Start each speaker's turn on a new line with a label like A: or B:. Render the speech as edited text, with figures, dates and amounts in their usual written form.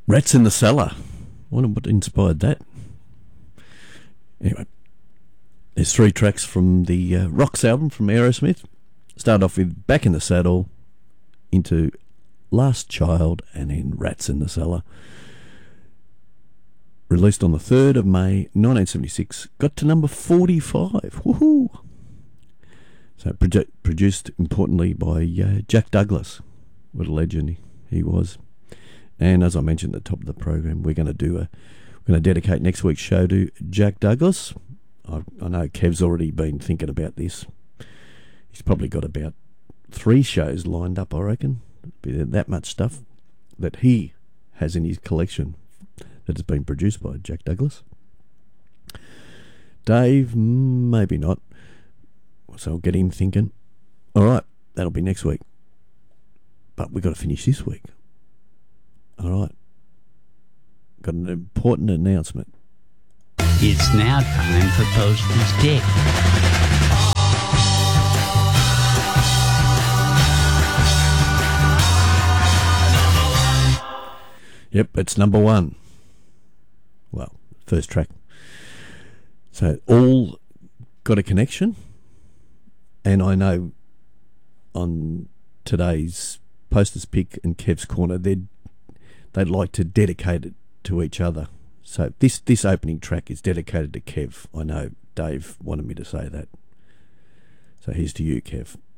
A: Rats in the Cellar. Wonder what inspired that. Anyway, there's 3 tracks from the Rocks album from Aerosmith. Start off with Back in the Saddle, into Last Child, and then Rats in the Cellar. Released on the 3rd of May 1976. Got to number 45. Woohoo! So produced, importantly, by Jack Douglas. What a legend he was. And as I mentioned at the top of the program, we're going to dedicate next week's show to Jack Douglas. I know Kev's already been thinking about this. He's probably got about 3 shows lined up, I reckon. That much stuff that he has in his collection that has been produced by Jack Douglas. Dave, maybe not. So I'll get him thinking. All right, that'll be next week. But we've got to finish this week. All right. Got an important announcement.
B: It's now time for Postman's Dick.
A: Yep, it's number 1. Well, first track. So all got a connection. And I know on today's Posters Pick and Kev's Corner, they'd like to dedicate it to each other. So this opening track is dedicated to Kev. I know Dave wanted me to say that. So here's to you, Kev.